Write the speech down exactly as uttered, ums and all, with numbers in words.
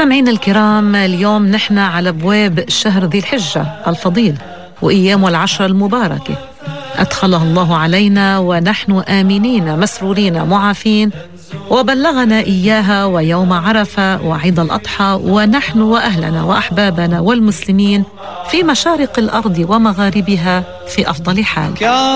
مستمعين الكرام، اليوم نحن على أبواب شهر ذي الحجة الفضيل وأيام العشر المباركة أدخلها الله علينا ونحن آمنين مسرورين معافين، وبلغنا إياها ويوم عرفة وعيد الأضحى ونحن وأهلنا وأحبابنا والمسلمين في مشارق الأرض ومغاربها في أفضل حال.